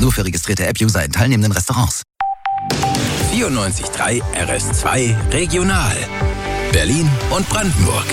Nur für registrierte App-User in teilnehmenden Restaurants. 94.3 RS2 Regional. Berlin und Brandenburg.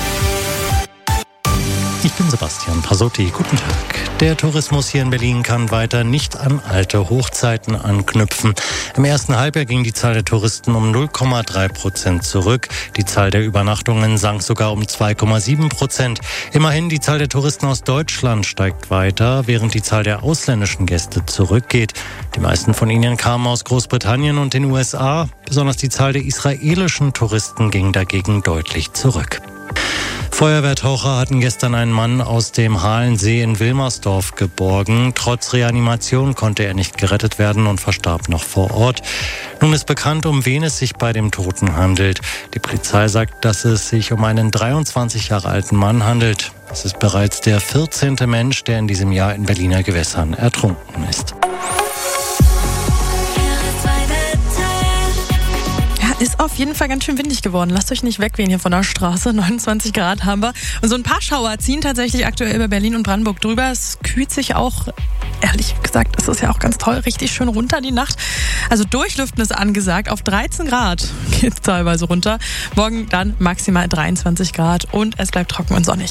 Ich bin Sebastian Pasotti. Guten Tag. Der Tourismus hier in Berlin kann weiter nicht an alte Hochzeiten anknüpfen. Im ersten Halbjahr ging die Zahl der Touristen um 0,3% zurück. Die Zahl der Übernachtungen sank sogar um 2,7%. Immerhin, die Zahl der Touristen aus Deutschland steigt weiter, während die Zahl der ausländischen Gäste zurückgeht. Die meisten von ihnen kamen aus Großbritannien und den USA. Besonders die Zahl der israelischen Touristen ging dagegen deutlich zurück. Feuerwehrtaucher hatten gestern einen Mann aus dem Halensee in Wilmersdorf geborgen. Trotz Reanimation konnte er nicht gerettet werden und verstarb noch vor Ort. Nun ist bekannt, um wen es sich bei dem Toten handelt. Die Polizei sagt, dass es sich um einen 23 Jahre alten Mann handelt. Es ist bereits der 14. Mensch, der in diesem Jahr in Berliner Gewässern ertrunken ist. Ist auf jeden Fall ganz schön windig geworden. Lasst euch nicht wegwehen hier von der Straße. 29 Grad haben wir. Und so ein paar Schauer ziehen tatsächlich aktuell über Berlin und Brandenburg drüber. Es kühlt sich auch, ehrlich gesagt, es ist ja auch ganz toll, richtig schön runter die Nacht. Also Durchlüften ist angesagt. Auf 13 Grad geht es teilweise runter. Morgen dann maximal 23 Grad und es bleibt trocken und sonnig.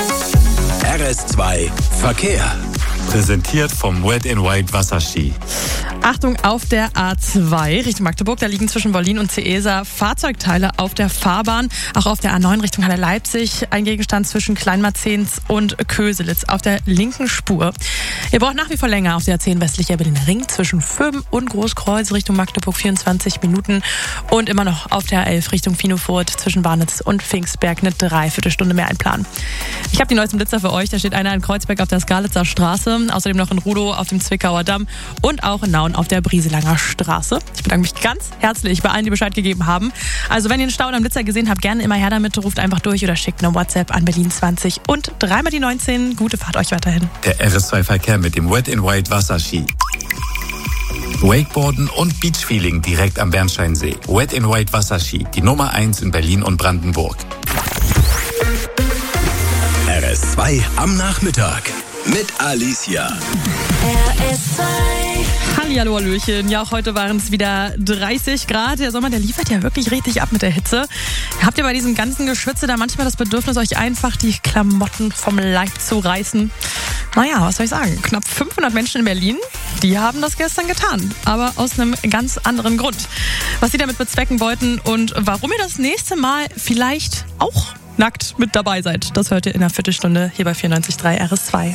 RS2 Verkehr. Präsentiert vom Wet n Wild Wasserski. Achtung auf der A2 Richtung Magdeburg, da liegen zwischen Wollin und Ceesa Fahrzeugteile auf der Fahrbahn. Auch auf der A9 Richtung Halle Leipzig ein Gegenstand zwischen Kleinmarzehns und Köselitz auf der linken Spur. Ihr braucht nach wie vor länger auf der A10 westlicher Berliner Ring zwischen Föhm und Großkreuz Richtung Magdeburg 24 Minuten und immer noch auf der A11 Richtung Finofurt zwischen Barnitz und Pfingstberg eine Dreiviertelstunde mehr einplanen. Ich habe die neuesten Blitzer für euch. Da steht einer in Kreuzberg auf der Skalitzer Straße, außerdem noch in Rudow auf dem Zwickauer Damm und auch in Nauen auf der Brieselanger Straße. Ich bedanke mich ganz herzlich bei allen, die Bescheid gegeben haben. Also wenn ihr einen Stau oder einen Blitzer gesehen habt, gerne immer her damit, ruft einfach durch oder schickt eine WhatsApp an Berlin 20 und 3 die 19. Gute Fahrt euch weiterhin. Der RS2 Verkehr mit dem Wet n Wild Wasserski. Wakeboarden und Beachfeeling direkt am Bernsteinsee. Wet n Wild Wasserski, die Nummer 1 in Berlin und Brandenburg. RS2 am Nachmittag mit Alicia. RS2. Hallihallo, Hallöchen. Ja, auch heute waren es wieder 30 Grad. Der Sommer, der liefert ja wirklich richtig ab mit der Hitze. Habt ihr bei diesem ganzen Geschwitze da manchmal das Bedürfnis, euch einfach die Klamotten vom Leib zu reißen? Naja, was soll ich sagen? Knapp 500 Menschen in Berlin, die haben das gestern getan. Aber aus einem ganz anderen Grund. Was sie damit bezwecken wollten und warum ihr das nächste Mal vielleicht auch nackt mit dabei seid, das hört ihr in einer Viertelstunde hier bei 94.3 RS2.